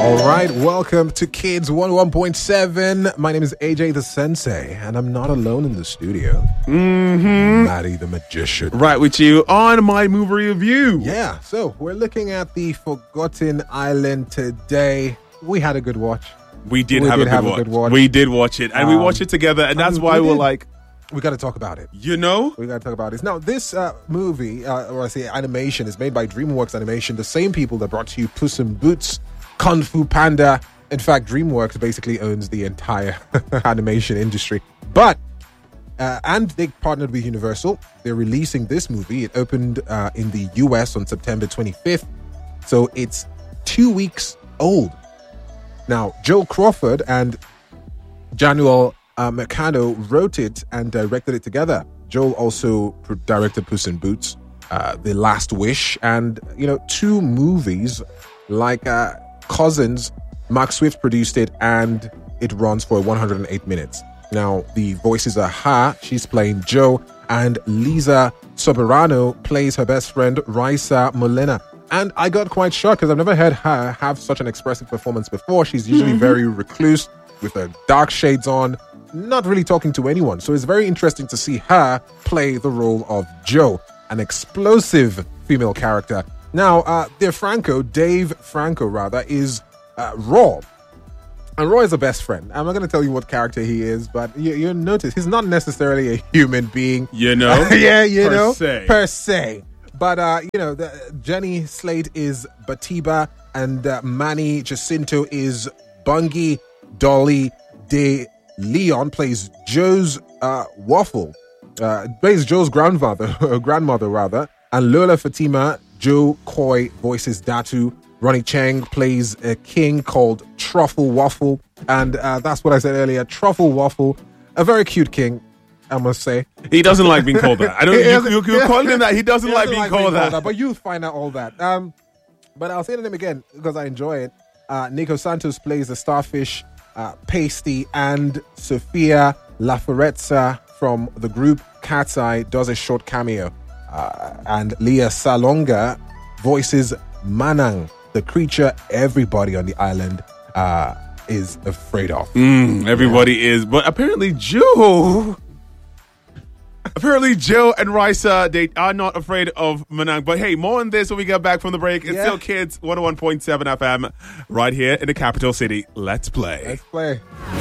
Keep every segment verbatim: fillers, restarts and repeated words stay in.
All right, welcome to Kids one oh one point seven. My name is A J the Sensei, and I'm not alone in the studio. Mm-hmm. Maddie the Magician. Right with you on my movie review. Yeah, so we're looking at The Forgotten Island today. We had a good watch. We did, we have, did a, good have watch. a good watch. We did watch it, and Um, we watched it together, and that's um, why we we're did. like, We got to talk about it. you know? We got to talk about this. Now, this uh, movie, uh, or I say animation, is made by DreamWorks Animation, the same people that brought you Puss in Boots, Kung Fu Panda. In fact, DreamWorks basically owns the entire animation industry. But, uh, and they partnered with Universal. They're releasing this movie. It opened uh, in the U S on September twenty-fifth. So it's two weeks old. Now, Joel Crawford and Januel uh, Mercado wrote it and directed it together. Joel also pro- directed Puss in Boots, uh, The Last Wish, and, you know, two movies like uh, Cousins. Mark Swift produced it, and it runs for one hundred eight minutes. Now, the voices are her, she's playing Joe, and Lisa Soberano plays her best friend, Raisa Molina. And I got quite shocked because I've never heard her have such an expressive performance before. She's usually mm-hmm. very recluse, with her dark shades on, not really talking to anyone. So it's very interesting to see her play the role of Joe, an explosive female character. Now, uh, their Franco, Dave Franco, rather, is uh, Raw. And Raw is the best friend. I'm not going to tell you what character he is, but you, you'll notice he's not necessarily a human being. You know? yeah, you per know? Se. Per se. But, uh, you know, the, Jenny Slate is Batiba, and uh, Manny Jacinto is Bungie. Dolly De Leon plays Joe's uh, Waffle, uh, plays Joe's grandfather, grandmother rather, and Lola Fatima, Joe Coy voices Datu. Ronnie Chang plays a king called Truffle Waffle, and uh, that's what I said earlier, Truffle Waffle, a very cute king, I must say. He doesn't like being called that. I don't. you, you, you're calling him that. He doesn't, he doesn't like being, like called, being that. called that. But you'll find out all that. Um, but I'll say the name again because I enjoy it. Uh, Nico Santos plays the starfish uh, Pasty, and Sophia Laforezza from the group Cat's Eye does a short cameo. Uh, and Leah Salonga voices Manang, the creature everybody on the island uh, is afraid of. Mm, everybody yeah. is. But apparently Joe... Apparently Joe and Raisa, they are not afraid of Manang. But hey, more on this when we get back from the break. It's yeah. still Kids one oh one point seven F M right here in the capital city. Let's play. Let's play.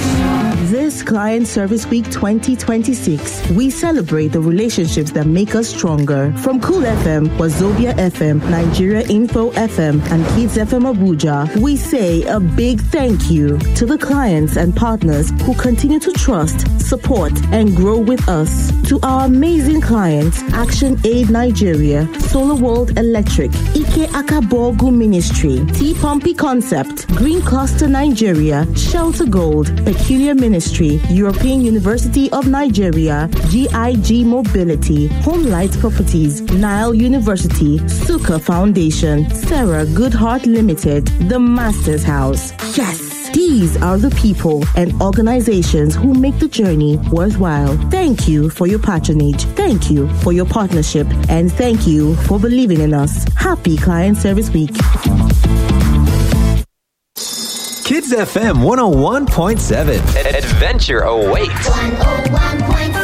This Client Service Week twenty twenty-six, we celebrate the relationships that make us stronger. From Cool F M, Wazobia F M, Nigeria Info F M, and Kids F M Abuja, we say a big thank you to the clients and partners who continue to trust, support, and grow with us. To our amazing clients, Action Aid Nigeria, Solar World Electric, Ike Akabogu Ministry, T Pompey Concept, Green Cluster Nigeria, Shelter Gold, Peculiar Ministry, European University of Nigeria, G I G Mobility, Home Light Properties, Nile University, Suka Foundation, Sarah Goodheart Limited, The Masters House. Yes! These are the people and organizations who make the journey worthwhile. Thank you for your patronage. Thank you for your partnership. And thank you for believing in us. Happy Client Service Week. Kids F M one oh one point seven. Adventure awaits. one oh one point seven